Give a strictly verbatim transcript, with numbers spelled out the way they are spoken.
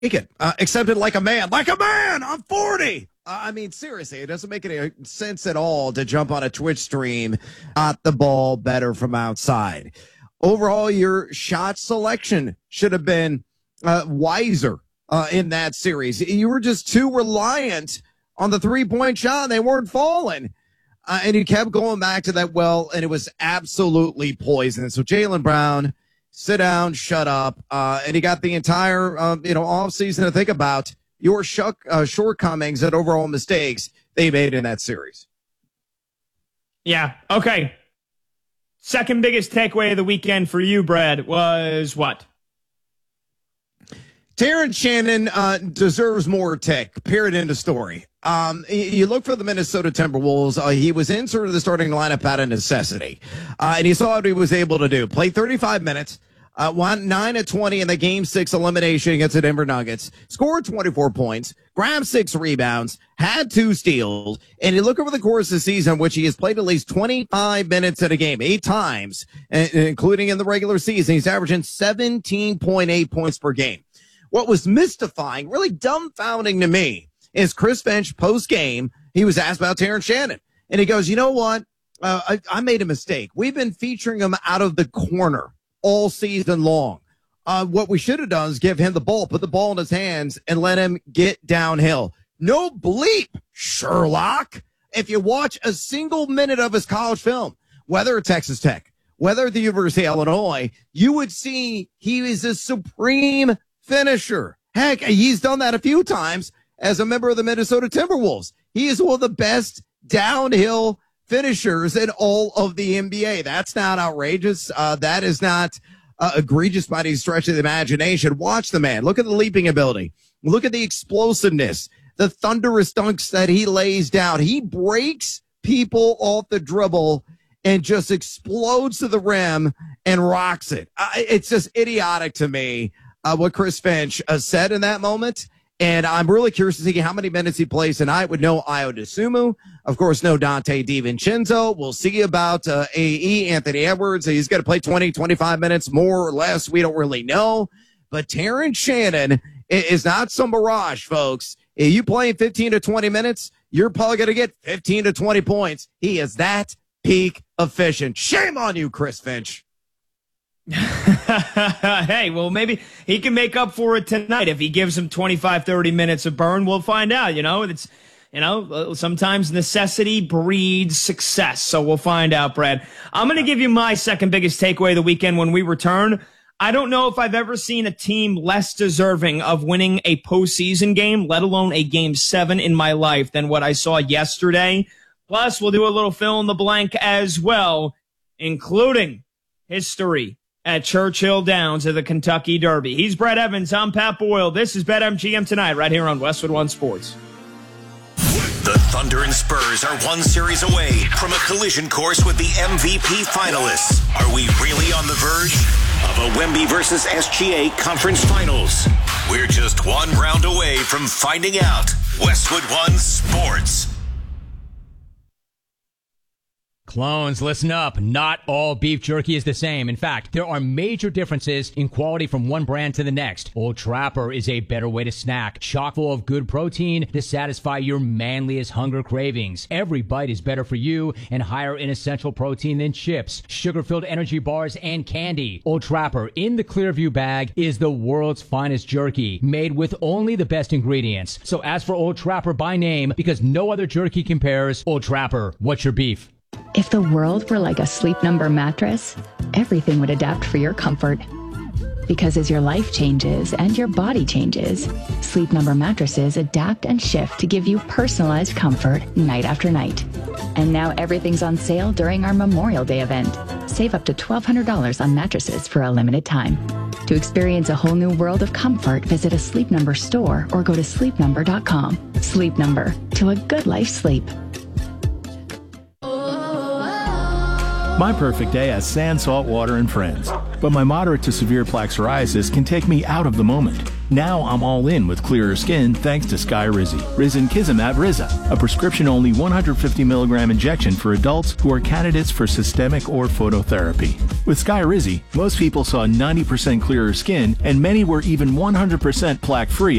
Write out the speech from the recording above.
it. Uh, accept it like a man. Like a man! I'm forty! Uh, I mean, seriously, it doesn't make any sense at all to jump on a Twitch stream, shot the ball better from outside. Overall, your shot selection should have been uh, wiser uh, in that series. You were just too reliant on the three-point shot. They weren't falling. Uh, and you kept going back to that well, and it was absolutely poison. So Jaylen Brown, sit down, shut up. Uh, and he got the entire, uh, you know, offseason to think about your shuck, uh, shortcomings and overall mistakes they made in that series. Yeah. Okay. Second biggest takeaway of the weekend for you, Brad, was what? Terrence Shannon uh, deserves more tick, period, end of story. Um, you look for the Minnesota Timberwolves. Uh, he was in sort of the starting lineup out of necessity. Uh, and he saw what he was able to do. Played thirty-five minutes, uh, won nine of twenty in the game six elimination against the Denver Nuggets, scored twenty-four points, grabbed six rebounds, had two steals. And you look over the course of the season, which he has played at least twenty-five minutes in a game, eight times, including in the regular season. He's averaging seventeen point eight points per game. What was mystifying, really dumbfounding to me, is Chris Finch post-game, he was asked about Terrence Shannon. And he goes, you know what? Uh, I, I made a mistake. We've been featuring him out of the corner all season long. Uh, what we should have done is give him the ball, put the ball in his hands, and let him get downhill. No bleep, Sherlock. If you watch a single minute of his college film, whether at Texas Tech, whether at the University of Illinois, you would see he is a supreme finisher. Heck, he's done that a few times as a member of the Minnesota Timberwolves. He is one of the best downhill finishers in all of the N B A. That's not outrageous. Uh, that is not uh, egregious by any stretch of the imagination. Watch the man. Look at the leaping ability. Look at the explosiveness, the thunderous dunks that he lays down. He breaks people off the dribble and just explodes to the rim and rocks it. Uh, it's just idiotic to me. Uh, what Chris Finch uh, said in that moment. And I'm really curious to see how many minutes he plays tonight with no Ayo Dosunmu. Of course, no Dante DiVincenzo. We'll see about uh, A E, Anthony Edwards. He's going to play twenty, twenty-five minutes, more or less. We don't really know. But Terrence Shannon is not some mirage, folks. If you play fifteen to twenty minutes, you're probably going to get fifteen to twenty points. He is that peak efficient. Shame on you, Chris Finch. Hey, well, maybe he can make up for it tonight if he gives him twenty-five, thirty minutes of burn. We'll find out. You know, it's, you know, sometimes necessity breeds success. So we'll find out, Brad. I'm going to give you my second biggest takeaway of the weekend when we return. I don't know if I've ever seen a team less deserving of winning a postseason game, let alone a game seven in my life, than what I saw yesterday. Plus, we'll do a little fill in the blank as well, including history at Churchill Downs of the Kentucky Derby. He's Brett Evans. I'm Pat Boyle. This is BetMGM Tonight right here on Westwood One Sports. The Thunder and Spurs are one series away from a collision course with the M V P finalists. Are we really on the verge of a Wemby versus S G A conference finals? We're just one round away from finding out. Westwood One Sports. Clones, listen up. Not all beef jerky is the same. In fact, there are major differences in quality from one brand to the next. Old Trapper is a better way to snack, chock full of good protein to satisfy your manliest hunger cravings. Every bite is better for you and higher in essential protein than chips, sugar-filled energy bars, and candy. Old Trapper in the Clearview bag is the world's finest jerky, made with only the best ingredients. So ask for Old Trapper by name because no other jerky compares. Old Trapper, what's your beef? If the world were like a Sleep Number mattress, everything would adapt for your comfort. Because as your life changes and your body changes, Sleep Number mattresses adapt and shift to give you personalized comfort night after night. And now everything's on sale during our Memorial Day event. Save up to twelve hundred dollars on mattresses for a limited time. To experience a whole new world of comfort, visit a Sleep Number store or go to sleep number dot com. Sleep Number, to a good life sleep. My perfect day has sand, salt water, and friends. But my moderate to severe plaque psoriasis can take me out of the moment. Now I'm all in with clearer skin thanks to Skyrizi. Risankizumab Riza, a prescription-only one hundred fifty milligram injection for adults who are candidates for systemic or phototherapy. With Skyrizi, most people saw ninety percent clearer skin, and many were even one hundred percent plaque-free